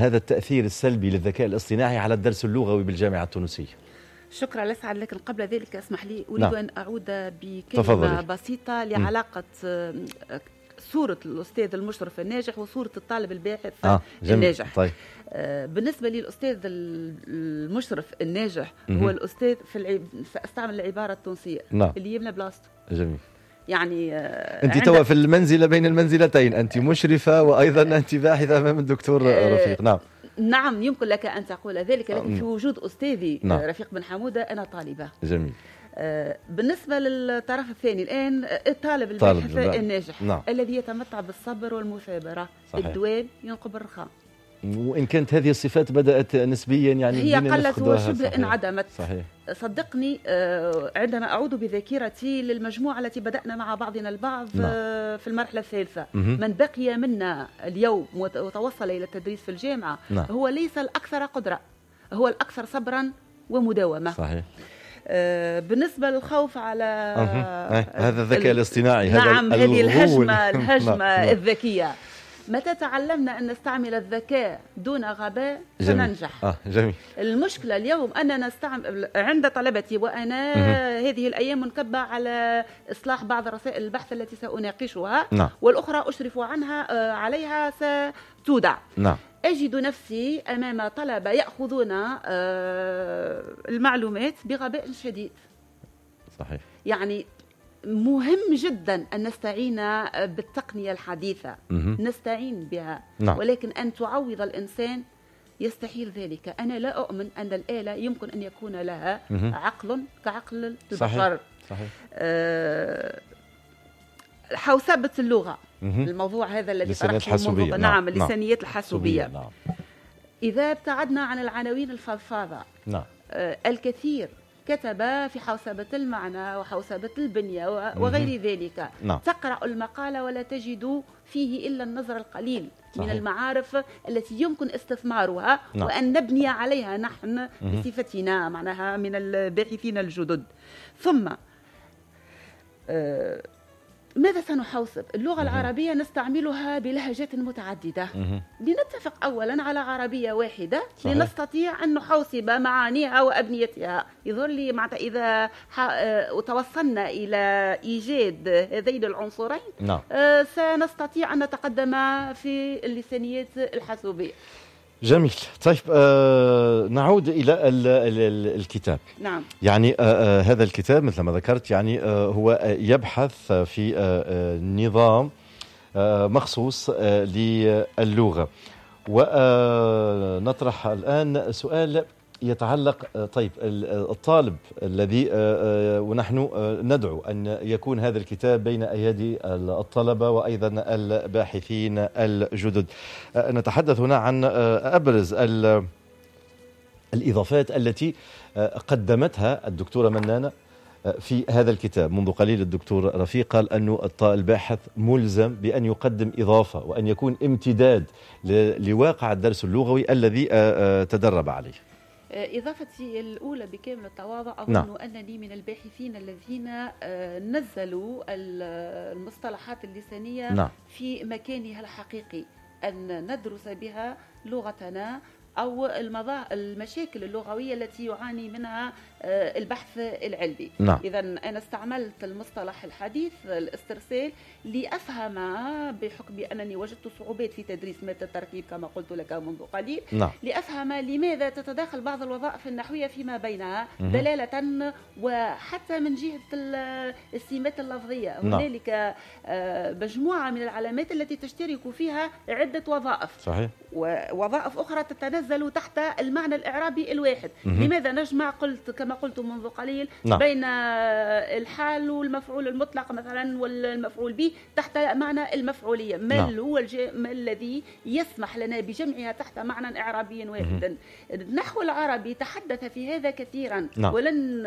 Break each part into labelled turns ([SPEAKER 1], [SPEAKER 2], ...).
[SPEAKER 1] هذا التأثير السلبي للذكاء الاصطناعي على الدرس اللغوي بالجامعة التونسية؟
[SPEAKER 2] شكرا لسعد، لكن قبل ذلك اسمح لي أريد أن أعود بكلمة
[SPEAKER 1] تفضلي.
[SPEAKER 2] بسيطة لعلاقة صورة الأستاذ المشرف الناجح وصورة الطالب الباحث الناجح.
[SPEAKER 1] طيب.
[SPEAKER 2] بالنسبة لي الأستاذ المشرف الناجح هو الأستاذ استعمل العبارة التونسية اللي يبنى بلاصته.
[SPEAKER 1] جميل.
[SPEAKER 2] يعني
[SPEAKER 1] أنت توا في المنزلة بين المنزلتين، أنت مشرفة وأيضا أنت باحثة أمام الدكتور رفيق.
[SPEAKER 2] نعم يمكن لك أن تقول ذلك، لكن في وجود أستاذي رفيق بن حمودة أنا طالبة.
[SPEAKER 1] جميل.
[SPEAKER 2] بالنسبة للطرف الثاني الآن الطالب الباحث الناجح الذي يتمتع بالصبر والمثابرة. صحيح. الدوام ينقب الرخاء،
[SPEAKER 1] وإن كانت هذه الصفات بدأت نسبيا يعني
[SPEAKER 2] هي قلت وشبه انعدمت.
[SPEAKER 1] صحيح.
[SPEAKER 2] صدقني عندما أعود بذاكرتي للمجموعة التي بدأنا مع بعضنا البعض في المرحلة الثالثة، من بقي منا اليوم وتوصل إلى التدريس في الجامعة هو ليس الأكثر قدرة، هو الأكثر صبرا ومداومة.
[SPEAKER 1] صحيح.
[SPEAKER 2] بالنسبة للخوف على
[SPEAKER 1] هذا الذكاء الاصطناعي،
[SPEAKER 2] نعم هذه الهجمة الذكية. متى تعلمنا أن نستعمل الذكاء دون غباء سننجح.
[SPEAKER 1] جميل.
[SPEAKER 2] المشكلة اليوم أننا نستعمل عند طلبتي، وأنا هذه الأيام منكبة على إصلاح بعض رسائل البحث التي سأناقشها والأخرى أشرف عليها ستودع. أجد نفسي أمام طلبة يأخذون المعلومات بغباء شديد.
[SPEAKER 1] صحيح.
[SPEAKER 2] يعني مهم جدا أن نستعين بالتقنية الحديثة، نستعين بها، ولكن أن تعوض الإنسان يستحيل ذلك. أنا لا أؤمن أن الآلة يمكن أن يكون لها عقل كعقل البشر.
[SPEAKER 1] صحيح.
[SPEAKER 2] حوسبة اللغة، الموضوع هذا الذي طرحته منذ نعم اللسانيات الحاسوبية. إذا ابتعدنا عن العناوين الفضفاضة، الكثير كتب في حوسبة المعنى وحوسبة البنية وغير ذلك. تقرأ المقالة ولا تجد فيه إلا النظر القليل من المعارف التي يمكن استثمارها وأن نبني عليها نحن بصفتنا معناها من الباحثين الجدد. ثم ماذا سنحوسب؟ اللغة العربية نستعملها بلهجات متعددة. لنتفق أولا على عربية واحدة. صحيح. لنستطيع أن نحوسب معانيها وأبنيتها. يظهر لي إذا توصلنا إلى إيجاد هذين العنصرين سنستطيع أن نتقدم في اللسانيات الحاسوبية.
[SPEAKER 1] جميل. طيب نعود إلى الكتاب.
[SPEAKER 2] نعم.
[SPEAKER 1] يعني هذا الكتاب مثل ما ذكرت يعني هو يبحث في نظام مخصوص للغة، ونطرح الآن سؤال يتعلق طيب الطالب الذي ونحن ندعو أن يكون هذا الكتاب بين أيدي الطلبة وأيضا الباحثين الجدد. نتحدث هنا عن أبرز الإضافات التي قدمتها الدكتورة منانة في هذا الكتاب. منذ قليل الدكتور رفيق قال أنه الباحث ملزم بأن يقدم إضافة وأن يكون امتداد لواقع الدرس اللغوي الذي تدرب عليه.
[SPEAKER 2] إضافتي الأولى بكامل التواضع أظن أنني من الباحثين الذين نزلوا المصطلحات اللسانية في مكانها الحقيقي، أن ندرس بها لغتنا أو المشاكل اللغوية التي يعاني منها البحث العلمي. إذا أنا استعملت المصطلح الحديث الاسترسال لأفهم، بحكم أنني وجدت صعوبات في تدريس مادة التركيب كما قلت لك منذ قليل، لأفهم لماذا تتداخل بعض الوظائف النحوية فيما بينها دلالة، وحتى من جهة السمات اللفظية. هنالك مجموعة من العلامات التي تشترك فيها عدة وظائف.
[SPEAKER 1] صحيح.
[SPEAKER 2] ووظائف أخرى تتنزل تحت المعنى الإعرابي الواحد. لماذا نجمع كما قلت منذ قليل بين الحال والمفعول المطلق مثلا والمفعول به تحت معنى المفعولية؟ ما ما الذي يسمح لنا بجمعها تحت معنى إعرابي واحد؟ النحو العربي تحدث في هذا كثيرا، ولن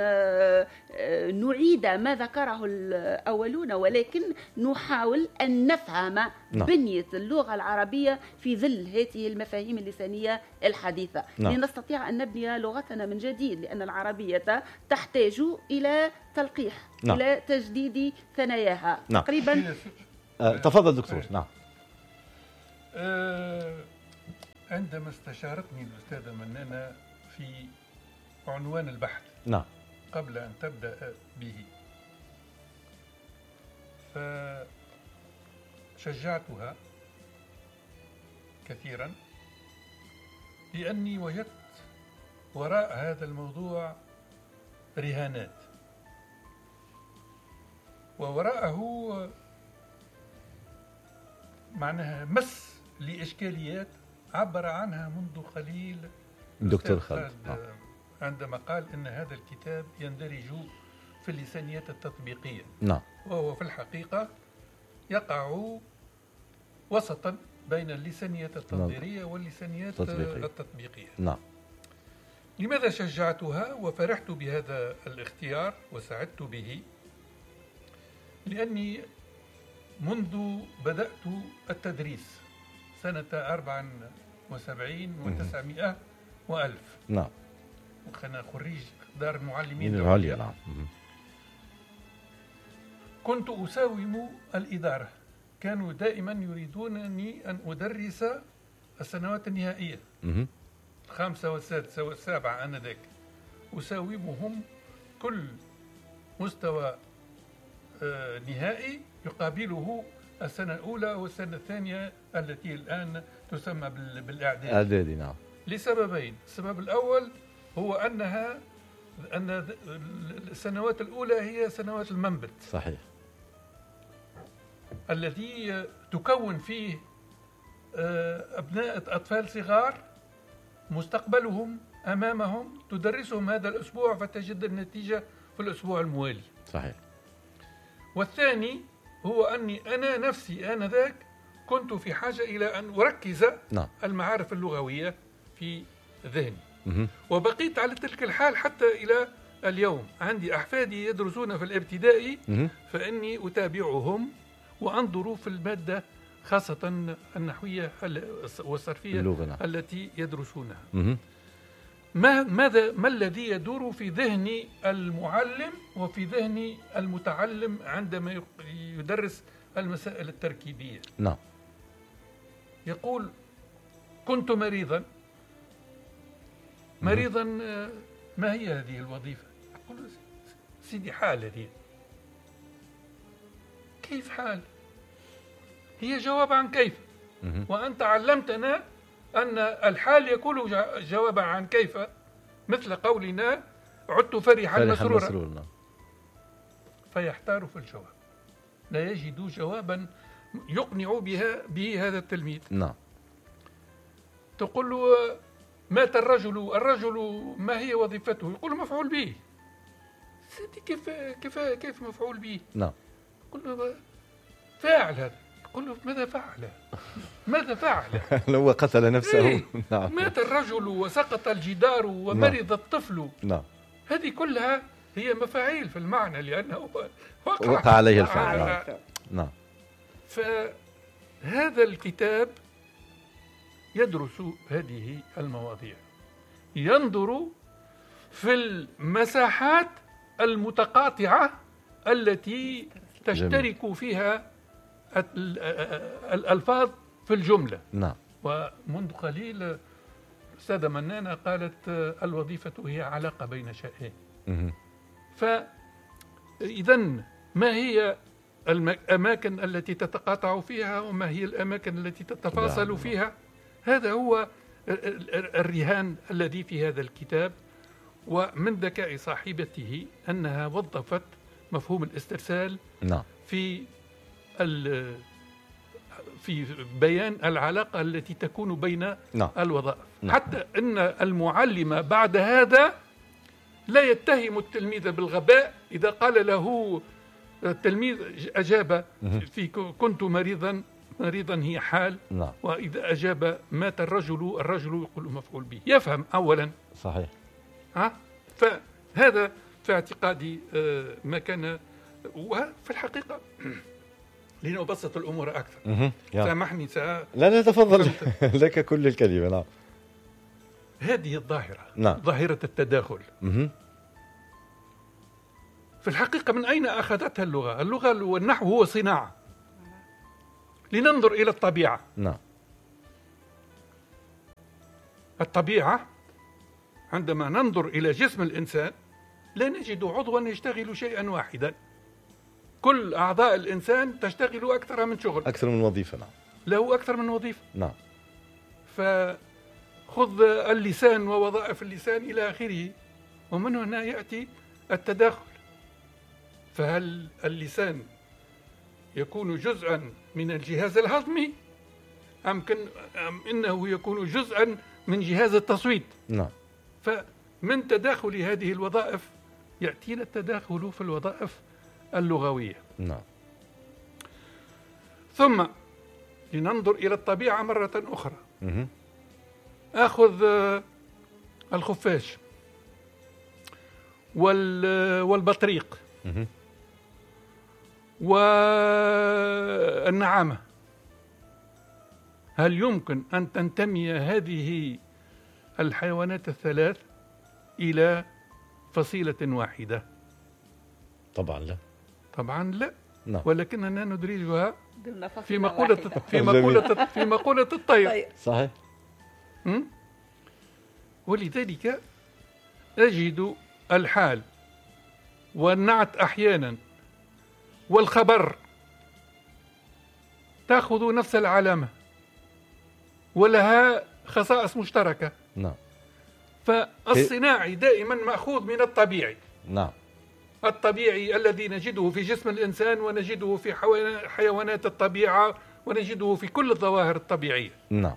[SPEAKER 2] نعيد ما ذكره الأولون، ولكن نحاول أن نفهم بنية اللغة العربية في ظل هذه المفاهيم اللسانية الحديثة، لنستطيع أن نبني لغتنا من جديد، لأن العربية تحتاج إلى تلقيح، إلى تجديد ثناياها. تقريبا.
[SPEAKER 1] تفضل دكتور.
[SPEAKER 3] عندما استشارتني الأستاذة منانة في عنوان البحث
[SPEAKER 1] نعم
[SPEAKER 3] قبل أن تبدأ به، فشجعتها كثيرا لأني وجدت وراء هذا الموضوع رهانات، ووراءه معناها مس لإشكاليات عبر عنها منذ قليل
[SPEAKER 1] دكتور خالد
[SPEAKER 3] عندما قال إن هذا الكتاب يندرج في اللسانيات التطبيقية.
[SPEAKER 1] نعم.
[SPEAKER 3] وهو في الحقيقة يقع وسطا بين اللسانيات التنظيرية واللسانيات التطبيقية.
[SPEAKER 1] نعم.
[SPEAKER 3] لماذا شجعتها وفرحت بهذا الاختيار وسعدت به؟ لأني منذ بدأت التدريس سنة 74 و900 وألف.
[SPEAKER 1] نعم.
[SPEAKER 3] وأنا خريج دار المعلمين
[SPEAKER 1] العليا. نعم.
[SPEAKER 3] كنت أساوم الإدارة، كانوا دائما يريدونني أن أدرس السنوات النهائية، الخامسة والسادسة والسابعة. آنذاك أساومهم كل مستوى نهائي يقابله السنة الأولى والسنة الثانية التي الآن تسمى بالإعدادي.
[SPEAKER 1] نعم.
[SPEAKER 3] لسببين: السبب الأول هو أن السنوات الأولى هي سنوات المنبت.
[SPEAKER 1] صحيح.
[SPEAKER 3] الذي تكون فيه أطفال صغار مستقبلهم أمامهم، تدرسهم هذا الأسبوع فتجد النتيجة في الأسبوع الموالي.
[SPEAKER 1] صحيح.
[SPEAKER 3] والثاني هو أني أنا نفسي آنذاك كنت في حاجة إلى أن أركز المعارف اللغوية في ذهني. وبقيت على تلك الحال حتى إلى اليوم. عندي أحفادي يدرسون في الابتدائي، فإني أتابعهم وأنظر في المادة خاصة النحوية والصرفية التي يدرسونها. ما الذي يدور في ذهن المعلم وفي ذهن المتعلم عندما يدرس المسائل التركيبية؟
[SPEAKER 1] نعم.
[SPEAKER 3] يقول: كنت مريضا. ما هي هذه الوظيفة؟ أقول: سيدي حال هذه. كيف حال؟ هي جواب عن كيف. وأنت علمتنا أن الحال يكون جوابا عن كيف، مثل قولنا: عدت فرحا مسرورا. فيحتار في الجواب، لا يجد جوابا يقنع به هذا التلميذ.
[SPEAKER 1] نعم.
[SPEAKER 3] تقول له: مات الرجل ما هي وظيفته؟ يقول: مفعول به. سيدي كيف مفعول به؟
[SPEAKER 1] نعم.
[SPEAKER 3] يقول له: فاعل هذا. يقول له: ماذا فعل؟
[SPEAKER 1] هو قتل نفسه.
[SPEAKER 3] نعم. مات الرجل وسقط الجدار ومرض الطفل.
[SPEAKER 1] نعم.
[SPEAKER 3] هذه كلها هي مفاعيل في المعنى، لأنه
[SPEAKER 1] وقع عليه الفعل. نعم.
[SPEAKER 3] فهذا الكتاب يدرس هذه المواضيع، ينظر في المساحات المتقاطعة التي تشترك فيها الألفاظ في الجملة.
[SPEAKER 1] نعم.
[SPEAKER 3] ومنذ قليل الأستاذة منانة قالت: الوظيفة هي علاقة بين شيئين. فإذا ما هي الأماكن التي تتقاطع فيها وما هي الأماكن التي تتفاصل فيها؟ هذا هو الرهان الذي في هذا الكتاب. ومن ذكاء صاحبته أنها وظفت مفهوم الاسترسال في بيان العلاقة التي تكون بين الوظائف. حتى أن المعلم بعد هذا لا يتهم التلميذ بالغباء إذا قال له التلميذ أجاب في كنت مريضا هي حال. وإذا أجاب مات الرجل يقول مفعول به. يفهم أولا.
[SPEAKER 1] صحيح.
[SPEAKER 3] فهذا في اعتقادي ما كان. وفي الحقيقة لنبسط الأمور أكثر. سامحني
[SPEAKER 1] لا تفضل. لك كل الكلمة. نعم.
[SPEAKER 3] هذه الظاهرة، ظاهرة التداخل، في الحقيقة من أين أخذتها اللغة؟ اللغة والنحو هو صناعة. لننظر إلى الطبيعة. الطبيعة عندما ننظر إلى جسم الإنسان لا نجد عضوا يشتغل شيئا واحدا. كل أعضاء الإنسان تشتغل أكثر من شغل،
[SPEAKER 1] أكثر من وظيفة. نعم،
[SPEAKER 3] له أكثر من وظيفة.
[SPEAKER 1] نعم.
[SPEAKER 3] فخذ اللسان ووظائف اللسان إلى آخره، ومن هنا يأتي التداخل. فهل اللسان يكون جزءا من الجهاز الهضمي أم إنه يكون جزءا من جهاز التصويت؟
[SPEAKER 1] نعم.
[SPEAKER 3] فمن تداخل هذه الوظائف يأتينا التداخل في الوظائف اللغوية.
[SPEAKER 1] نعم.
[SPEAKER 3] ثم لننظر إلى الطبيعة مرة أخرى. أخذ الخفاش والبطريق والنعامة. هل يمكن أن تنتمي هذه الحيوانات الثلاث إلى فصيلة واحدة؟
[SPEAKER 1] طبعا لا.
[SPEAKER 3] طبعا لا.
[SPEAKER 1] نعم.
[SPEAKER 3] ولكننا ندرجها في مقولة الطير.
[SPEAKER 1] صحيح.
[SPEAKER 3] ولذلك أجد الحال والنعت أحيانا والخبر تأخذ نفس العلامة ولها خصائص مشتركة.
[SPEAKER 1] نعم.
[SPEAKER 3] فالصناعي دائما مأخوذ من الطبيعي.
[SPEAKER 1] نعم.
[SPEAKER 3] الطبيعي الذي نجده في جسم الإنسان ونجده في حيوانات الطبيعة ونجده في كل الظواهر الطبيعية.
[SPEAKER 1] نعم.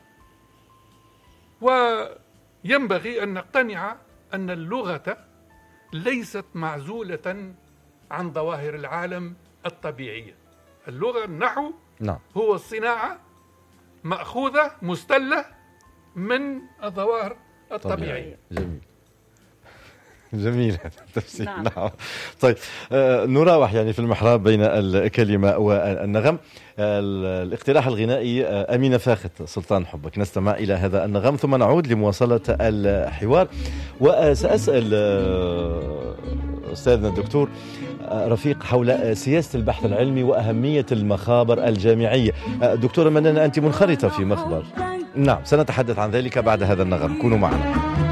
[SPEAKER 3] وينبغي أن نقتنع أن اللغة ليست معزولة عن ظواهر العالم الطبيعية. اللغة النحو
[SPEAKER 1] نعم.
[SPEAKER 3] هو الصناعة مأخوذة مستلة من الظواهر الطبيعية.
[SPEAKER 1] جميل. جميل هذا التفسير.
[SPEAKER 2] نعم.
[SPEAKER 1] نعم. طيب، نراوح يعني في المحراب بين الكلمة والنغم. الاقتراح الغنائي أمينة فاخت سلطان حبك، نستمع إلى هذا النغم ثم نعود لمواصلة الحوار. وسأسأل أستاذنا الدكتور رفيق حول سياسة البحث العلمي وأهمية المخابر الجامعية. دكتورة منى، أنت منخرطة في مخبر. نعم، سنتحدث عن ذلك بعد هذا النغم، كونوا معنا.